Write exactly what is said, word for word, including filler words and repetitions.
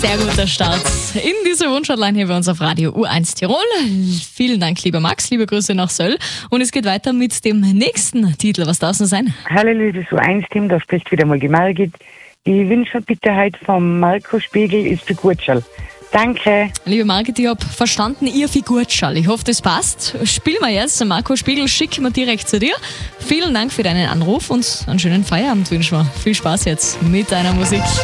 Sehr guter Start in diese Wunschhotline hier bei uns auf Radio U eins Tirol. Vielen Dank, lieber Max, liebe Grüße nach Söll. Und es geht weiter mit dem nächsten Titel. Was darf es noch sein? Hallo, liebes U eins Team, da spricht wieder mal die Margit. Die Wünschbitte heute vom Marco Spiegel ist für Gutschall. Danke. Liebe Margit, ich habe verstanden, ihr Figurtschall. Ich hoffe, das passt. Spiel mal jetzt. Marco Spiegel, schick mir direkt zu dir. Vielen Dank für deinen Anruf und einen schönen Feierabend wünschen wir. Viel Spaß jetzt mit deiner Musik.